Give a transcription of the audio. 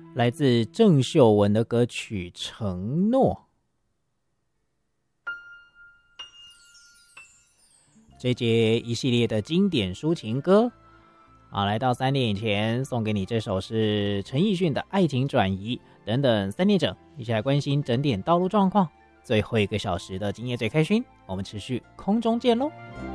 来自郑秀文的歌曲《承诺》。这节一系列的经典抒情歌来到3点以前送给你，这首是陈奕迅的《爱情转移》。等等3点整一起来关心整点道路状况。最后1个小时的今夜最开心，我们持续空中见咯。